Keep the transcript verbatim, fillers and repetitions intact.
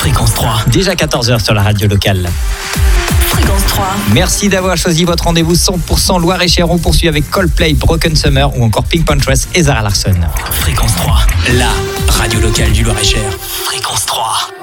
Fréquence trois. Déjà quatorze heures sur la radio locale. Fréquence trois. Merci d'avoir choisi votre rendez-vous cent pour cent Loire-et-Cher. On poursuit avec Coldplay, Broken Summer ou encore Pink Puntress et Zara Larsson. Fréquence trois, la radio locale du Loir-et-Cher. Fréquence trois.